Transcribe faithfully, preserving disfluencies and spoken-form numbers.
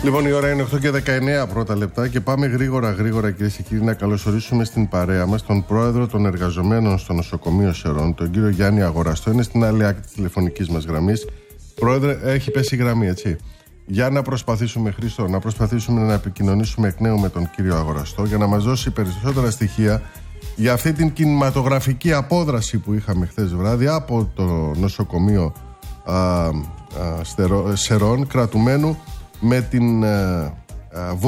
Λοιπόν, η ώρα είναι οκτώ και δεκαεννέα πρώτα λεπτά και πάμε γρήγορα γρήγορα, κυρίες και κύριοι, να καλωσορίσουμε στην παρέα μας τον πρόεδρο των εργαζομένων στο νοσοκομείο Σερών, τον κύριο Γιάννη Αγοραστό. Είναι στην άλλη άκρη της τηλεφωνικής μας γραμμής. Πρόεδρε, έχει πέσει η γραμμή, έτσι. Για να προσπαθήσουμε, Χρήστο, να προσπαθήσουμε να επικοινωνήσουμε εκ νέου με τον κύριο Αγοραστό για να μας δώσει περισσότερα στοιχεία για αυτή την κινηματογραφική απόδραση που είχαμε χθες βράδυ από το νοσοκομείο α, α, Στερο, Σερών, κρατουμένου με την α, α,